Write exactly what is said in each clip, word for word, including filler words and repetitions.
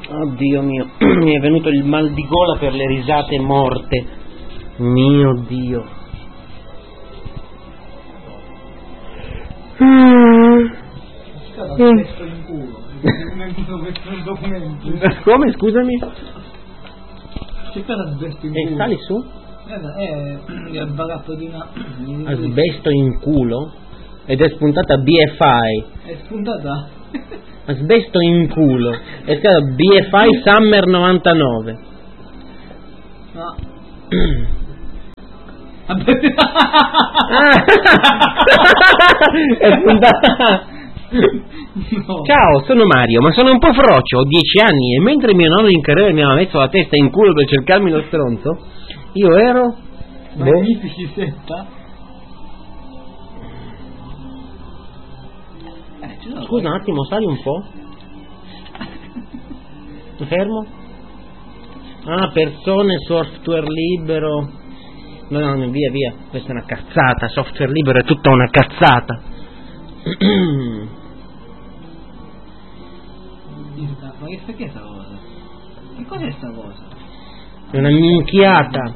Oddio mio, mi è venuto il mal di gola per le risate morte. Mio Dio. Asbesto in culo. Questo documento. Come, scusami? C'è stato asbesto in E culo. eh, sali su? È il bagatto di una. Asbesto in culo? Ed è spuntata B F I. È spuntata? Asbesto in culo. È scritto B F I Summer novantanove. No. È spuntata. No. Ciao, sono Mario, ma sono un po' frocio, ho dieci anni e mentre mio nonno in carriera mi aveva messo la testa in culo per cercarmi lo stronzo, io ero... Magnifici setta. Scusa un attimo, sali un po'. Fermo. Ah, persone, software libero. No, no, via, via. Questa è una cazzata. Software libero è tutta una cazzata. Ma che fa che è sta cosa? Che cos'è sta cosa? È una minchiata.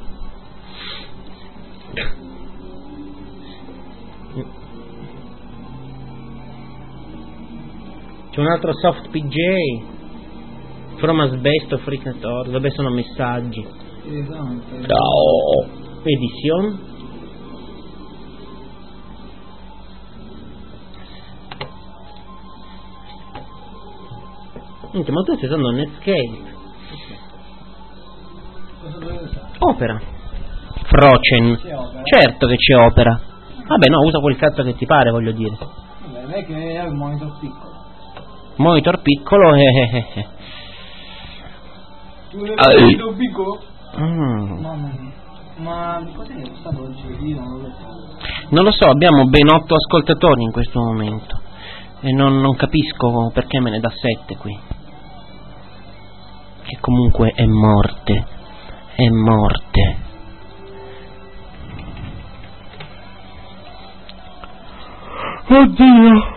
C'è un altro soft P J. From Asbesto, Fricator. Vabbè, sono messaggi. Esatto. Ciao. Edition. Niente, ma tu stai usando Netscape. Cosa dove usare? Opera. Frocen. C'è Opera? Certo che c'è Opera. Vabbè, no, usa quel cazzo che ti pare, voglio dire. Vabbè, non è che è un monitor piccolo. Monitor piccolo e... Eh, eh. Tu hai Ah, un monitor piccolo? Mm. Mamma mia. Ma cos'è che è stato oggi? Io non lo so. Non lo so, abbiamo ben otto ascoltatori in questo momento. E non, non capisco perché me ne dà sette qui. Che comunque è morte. È morte. Oddio.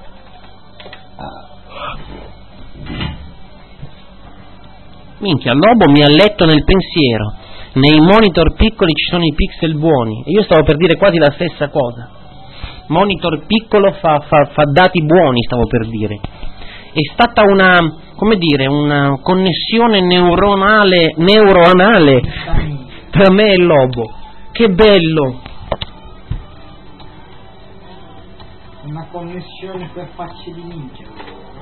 Minchia, Lobo mi ha letto nel pensiero. Nei monitor piccoli ci sono i pixel buoni. E io stavo per dire quasi la stessa cosa. Monitor piccolo fa, fa, fa dati buoni, stavo per dire. È stata una, come dire, una connessione neuronale, neuronale tra me e Lobo. Che bello. Una connessione per facce di minchia.